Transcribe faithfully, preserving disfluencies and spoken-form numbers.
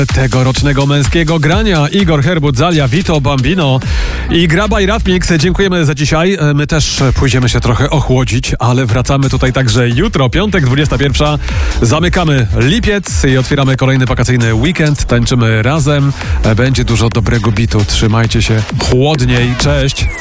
tegorocznego męskiego grania. Igor Herbut, Zalia, Vito, Bambino i Graba i Rap Mix. Dziękujemy za dzisiaj. My też pójdziemy się trochę ochłodzić, ale wracamy tutaj także jutro, piątek, dwudziesta pierwsza. Zamykamy lipiec i otwieramy kolejny wakacyjny weekend. Tańczymy razem. Będzie dużo dobrego bitu. Trzymajcie się chłodniej. Cześć.